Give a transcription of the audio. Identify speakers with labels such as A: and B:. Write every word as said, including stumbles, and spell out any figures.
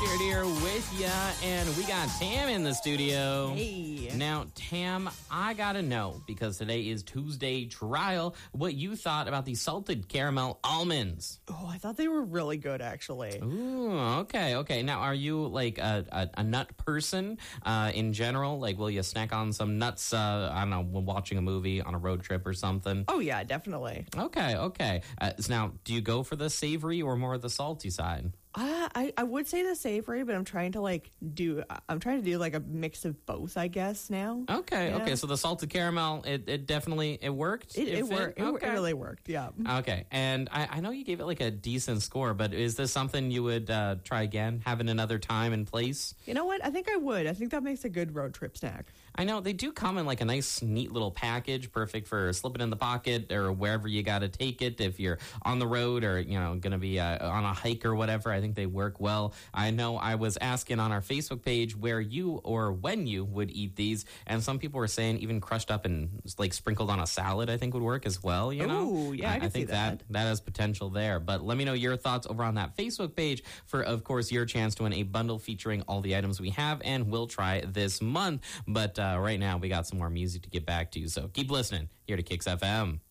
A: Jared here with ya, and we got Tam in the studio.
B: Hey.
A: Now, Tam, I gotta know, because today is Tuesday trial, what you thought about the salted caramel almonds.
B: Oh, I thought they were really good, actually.
A: Ooh, okay, okay. Now, are you like a, a, a nut person uh, in general? Like, will you snack on some nuts, uh, I don't know, when watching a movie on a road trip or something?
B: Oh, yeah, definitely.
A: Okay, okay. Uh, so now, do you go for the savory or more the salty side?
B: Uh, I, I would say the savory, but I'm trying to like do, I'm trying to do like a mix of both, I guess, now.
A: Okay,
B: Yeah.
A: okay. So the salted caramel, it, it definitely, it worked?
B: It, it, worked. It,
A: Okay.
B: it really worked, yeah.
A: Okay, and I, I know you gave it like a decent score, but is this something you would uh, try again, having another time and place?
B: You know what? I think I would. I think that makes a good road trip snack.
A: I know they do come in like a nice, neat little package, perfect for slipping in the pocket or wherever you got to take it. If you're on the road or, you know, going to be uh, on a hike or whatever, I think they work well. I know I was asking on our Facebook page where you or when you would eat these, and some people were saying even crushed up and like sprinkled on a salad, I think would work as well, you know?
B: Ooh, yeah, I can
A: think
B: see that.
A: that that has potential there. But let me know your thoughts over on that Facebook page for, of course, your chance to win a bundle featuring all the items we have and will try this month. But uh, right now, we got some more music to get back to, so keep listening here to Kicks F M.